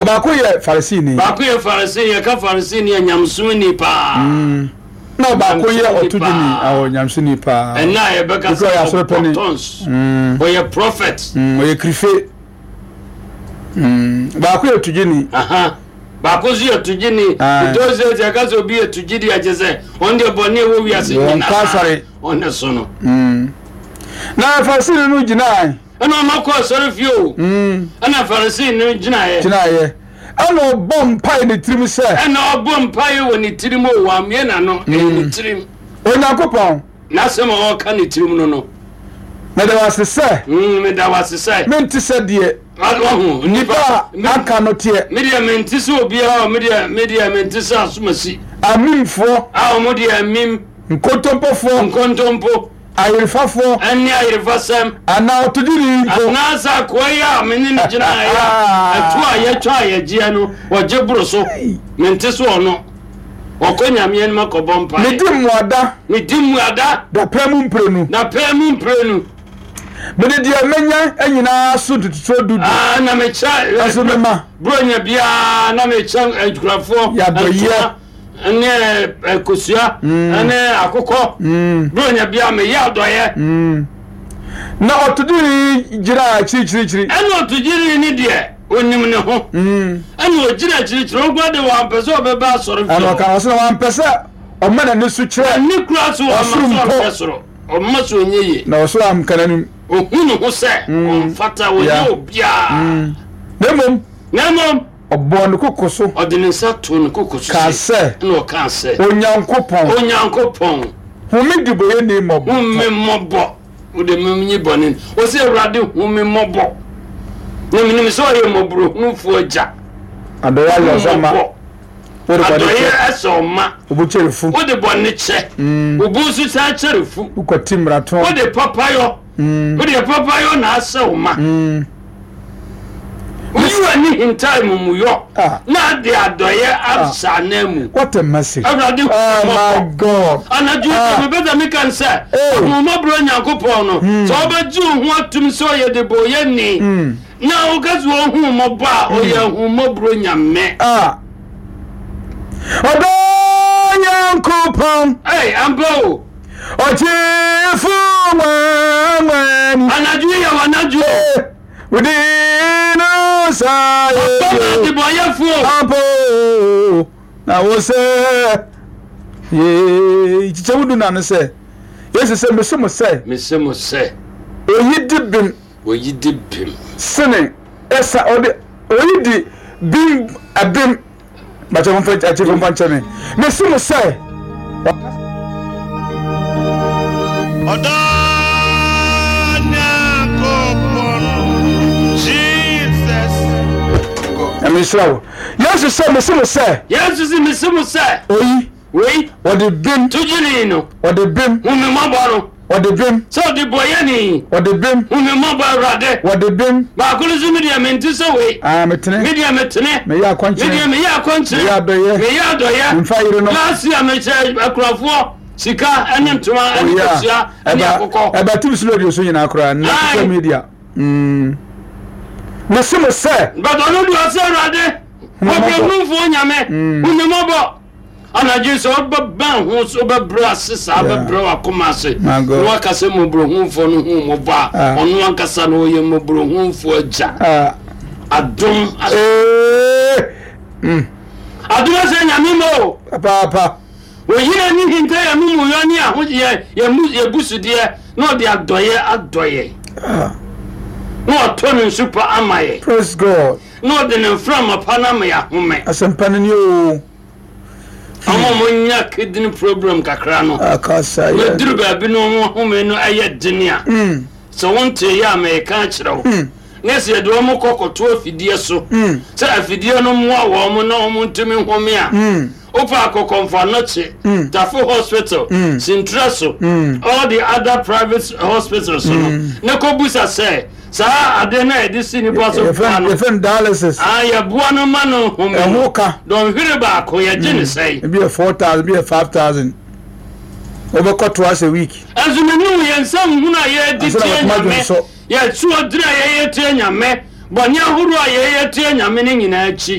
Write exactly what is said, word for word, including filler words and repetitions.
ba ko ye Pharisee ba ko ye Pharisee ye ka Pharisee ni nyamso ni pa mm na ba ko ye otudini awo nyamso ni pa and na ye be ka tons mm o ye prophet mm o ye krife mm ba ko ye otudini aha ba ko zi otudini doze je ka so bi otudini ajese on de boni wo wi ase ni na on so no mm na Pharisee no gina ana makọ sọrọ fio mm ana Pharisee no gina ye gina ye ana bom pai ni tirim se ana bom pai wo ni tirim o wa me na no ni tirim Onyankopon na sema o ka ni tirim no no me da wase se mm me da wase se me nti se de ahu nipa aka no tie me de me nti se obi a me de me de me nti se asomasi amimfo a mo de amim nkontompofo nkontompo ayirfafo ani ayirfasam ana otudiri ko ana sa koya menni ni gina ya atu aye twa aye gia no oje buru so mente so ono okonya me en makobo mpa me dim wada me dim wada da pemu mprenu na pemu mprenu me de dia menya anyina so tututo dudu ah na me cha aso me ma bronya bia na me cha adkurafo ya doye ene kosua ene akokọ bronya bia me ya doye na otudiri gira chiri chiri chiri ene otudiri ni de onim ne ho ene ogira chiri chiri ogwade wa mpese obeba asoro fi ene ka so wa mpese o mena ne su chire ni kura so wa ma so soro o ma so nyeye na so am kananu ohunu ho se on fata wo ye obia nemom nemom obon kokoso odinisa to no kokoso ka se no ka se onyankopon onyankopon humi dibo ye ni mobo humi mobo ode memnyi bonin o se awrade humi mobo nem nem so ye mobro nufu aja adoya yo sama ode ko de asoma obu cherefu ode bonni che obu su ta cherefu ko timrato ode papayo ode papayo na asoma you ani in time mu yo na de adoye absa na mu what a message oh my god anaju me better me can say mo mabro nyankopon no so obeju hu atum so ye de boye ni na o gazu hu mo ba o ye hu mabro nyame ah odo nyankopon eh ambo o chifu mama anaju ya wanaju udino sa ye de boye fu apo na wo se ye chichewudu na no se yes se me so se me se mo se oyi dibim oyi dibim sene esa ode oyi di bim abim ba che fonfa che fonfa chene me so se oda Amisrawo yes se me so se yes se me so se oyi we ode bim tujini no ode bim humi mabaro ode bim so de boye ni ode bim humi mabaro rade ode bim ba kuluzu media menti so we ah metene media metene me ya kwanchire media me ya kwanchire me ya doye me ya doye mfa yire no last year me che akrafo sika ene ntoma ene kosia ene akoko eba tibis lo dio so nyina akra na social media mm me se me se but onu do ase rade wo no fo nyame humi mabo ana Jesus obaban ho so obabra sesa obabra akoma se no akase mo bro ho fo no ho mo ba onu ankasa no ye mo bro ho fo aja adom eh mm adom se nyame mo papa papa o yina ni hinta ya mu mu yo ni aho ye ye mu ye busude no de adoye adoye no atonu super amaye praise God no de ne from apana me ya home asempa ni o Amo monya kidney problem kakra no akasa ya we duru ba bi no home no aye denia mm so wonte ya me ka kirewo nese ye do mo kokoto afidie so se afidie no mo awo mo na mo ntumi home a opa akokonfa no che Tafo hospital Sintraso all the other private hospitals no ne ko busa say sa ade na edisi ni boso no even dialysis ah ya bua no ma no home ehoka don hwere ba ko ya gine say be four thousand be five thousand over cut twice a week azumenu yensam huna ye ditie nyame ya tuo dira ye ye tie nyame bonya huru ye ye tie nyame ni nyina achi